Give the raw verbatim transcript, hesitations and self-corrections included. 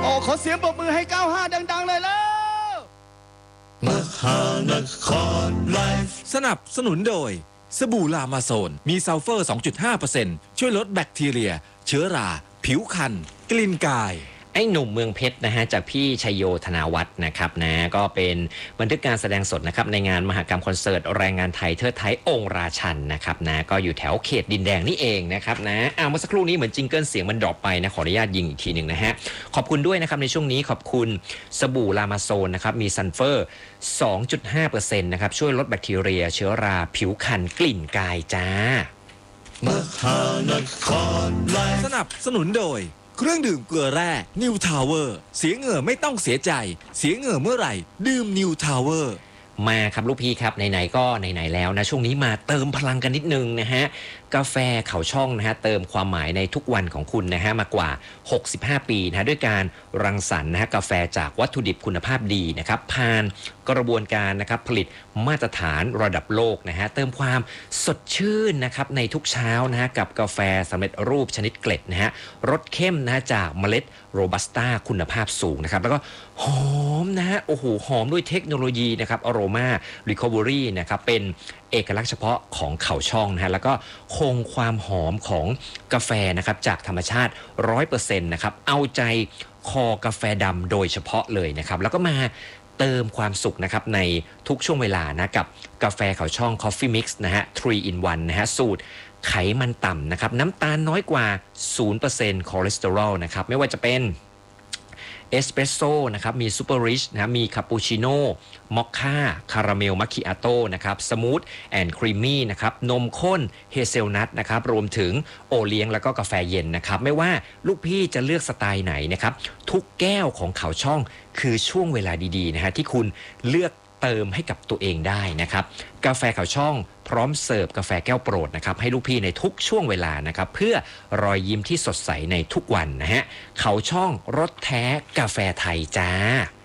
โอ้ขอเสียงปรบมือให้เก้าห้าดังๆเลยแล้วมหานครไลฟ์สนับสนุนโดยสบู่ลามาโซนมีซัลเฟอร์ สองจุดห้าเปอร์เซ็นต์ ช่วยลดแบคทีเรียเชื้อราผิวคันกลิ่นกายไอ้หนุ่มเมืองเพชรนะฮะจากพี่ชัยโยธนาวัฒน์นะครับนะก็เป็นบันทึกการแสดงสดนะครับในงานมหกรรมคอนเสิร์ตแรงงานไทยเทิดไทยองค์ราชันนะครับนะก็อยู่แถวเขตดินแดงนี่เองนะครับนะอ่าเมื่อสักครู่นี้เหมือนจิงเกิลเสียงมันดรอปไปนะขออนุญาตยิงอีกทีหนึ่งนะฮะขอบคุณด้วยนะครับในช่วงนี้ขอบคุณสบู่ลามาโซนนะครับมีซัลเฟอร์ สองจุดห้าเปอร์เซ็นต์ นะครับช่วยลดแบคทีเรียเชื้อราผิวคันกลิ่นกายจ้ามหานครไลฟ์สนับสนุนโดยเครื่องดื่มเกลือแร่นิวทาวเวอร์เสียเหงื่อไม่ต้องเสียใจเสียเหงื่อเมื่อไหร่ดื่มนิวทาวเวอร์มาครับลูกพี่ครับไหนๆก็ไหนๆแล้วนะช่วงนี้มาเติมพลังกันนิดนึงนะฮะกาแฟเขาช่องนะฮะเติมความหมายในทุกวันของคุณนะฮะมากว่าหกสิบห้าปีนะฮะด้วยการรังสรรค์นะฮะกาแฟจากวัตถุดิบคุณภาพดีนะครับผ่านกระบวนการนะครับผลิตมาตรฐานระดับโลกนะฮะเติมความสดชื่นนะครับในทุกเช้านะฮะกับกาแฟสำเร็จรูปชนิดเกล็ดนะฮะรสเข้มนะฮะจากเมล็ดโรบัสต้าคุณภาพสูงนะครับแล้วก็หอมนะฮะโอ้โหหอมด้วยเทคโนโลยีนะครับอโรมารีคอเวอรี่นะครับเป็นเอกลักษณ์เฉพาะของเขาช่องนะฮะแล้วก็คงความหอมของกาแฟนะครับจากธรรมชาติ ร้อยเปอร์เซ็นต์ นะครับเอาใจคอกาแฟดำโดยเฉพาะเลยนะครับแล้วก็มาเติมความสุขนะครับในทุกช่วงเวลานะกับกาแฟเขาช่อง Coffee Mix นะฮะ ทรี อิน วัน นะฮะสูตรไขมันต่ำนะครับน้ำตาลน้อยกว่า ศูนย์เปอร์เซ็นต์ คอเลสเตอรอลนะครับไม่ว่าจะเป็นเอสเปรสโซ่นะครับมีซูเปอร์ริชนะมีคาปูชิโน่มอคค่าคาราเมลมัคคิอาโต้นะครับสมูทแอนด์ครีมมี่นะครับนมข้นเฮเซลนัทนะครับรวมถึงโอเลี้ยงแล้วก็กาแฟเย็นนะครับไม่ว่าลูกพี่จะเลือกสไตล์ไหนนะครับทุกแก้วของเขาช่องคือช่วงเวลาดีๆนะฮะที่คุณเลือกเติมให้กับตัวเองได้นะครับกาแฟเขาช่องพร้อมเสิร์ฟกาแฟแก้วโปรดนะครับให้ลูกพี่ในทุกช่วงเวลานะครับเพื่อรอยยิ้มที่สดใสในทุกวันนะฮะเขาช่องรสแท้กาแฟไทยจ้า